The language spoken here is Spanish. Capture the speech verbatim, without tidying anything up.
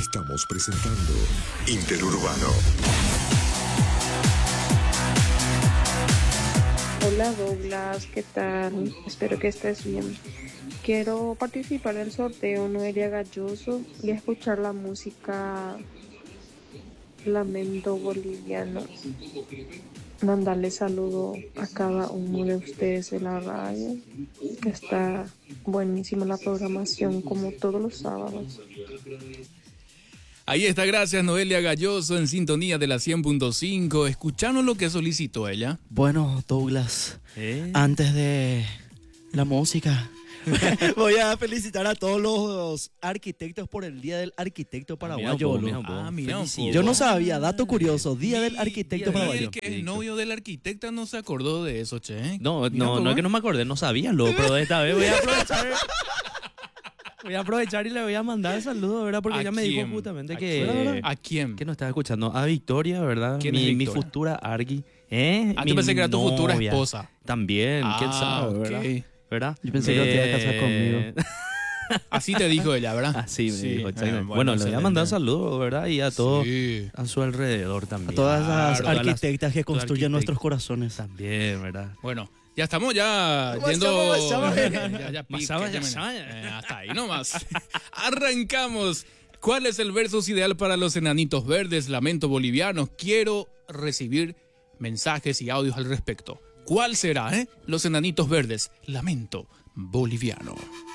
Estamos presentando Interurbano. Hola Douglas, ¿qué tal? Espero que estés bien. Quiero participar en el sorteo Noelia Galloso y escuchar la música Lamento Boliviano. Mandarle saludo a cada uno de ustedes de la radio, que está buenísima la programación como todos los sábados. Ahí está, gracias Noelia Galloso en sintonía de la cien punto cinco. Escuchanos lo que solicitó ella. Bueno, Douglas, ¿Eh? antes de la música, voy a felicitar a todos los arquitectos por el Día del Arquitecto Paraguayo. Mira un poco, boludo. ah, mira un poco. Yo no sabía, dato curioso, Día del Arquitecto Y Paraguayo. el que es novio de la arquitecta no se acordó de eso, che. No, Mira no, cómo no es es. que no me acordé, no sabía, lo, pero esta vez voy a aprovechar. Voy a aprovechar y le voy a mandar saludos, ¿verdad? Porque ¿A ella me dijo quién? justamente ¿A que, quién? ¿A quién? que nos estaba escuchando. A Victoria, ¿verdad? ¿Quién mi, es mi Victoria? futura Argui. ¿Eh? Ah, Mi yo pensé que era tu futura novia. esposa. También, quién Ah, sabe, ¿verdad? ok. ¿Verdad? Yo pensé que te ibas a casar conmigo. Así te dijo ella, ¿verdad? Así me Sí, dijo, eh, exactamente. bueno, Bueno, le voy a excelente. mandar saludos, ¿verdad? Y a todos Sí. a su alrededor también. A todas las Claro, arquitectas que todas las construyen nuestros arquitectas corazones. También, ¿verdad? Bueno, ya estamos ya Masaba, yendo... masaba. ya, ya, Masaba, pica, ya que me- sabe. eh, hasta ahí nomás. Arrancamos. ¿Cuál es el versus ideal para los enanitos verdes? Lamento boliviano. Quiero recibir mensajes y audios al respecto. ¿Cuál será, eh? Los enanitos verdes. Lamento boliviano.